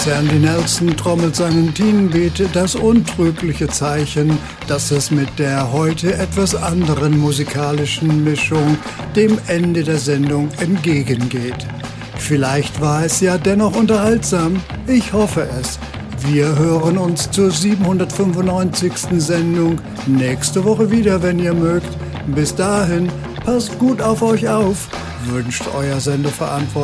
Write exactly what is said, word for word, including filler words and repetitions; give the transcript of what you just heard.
Sandy Nelson trommelt seinen Teen-Beat, das untrügliche Zeichen, dass es mit der heute etwas anderen musikalischen Mischung dem Ende der Sendung entgegengeht. Vielleicht war es ja dennoch unterhaltsam, ich hoffe es. Wir hören uns zur siebenhundertfünfundneunzigsten Sendung nächste Woche wieder, wenn ihr mögt. Bis dahin, passt gut auf euch auf, wünscht euer Sendeverantwortlicher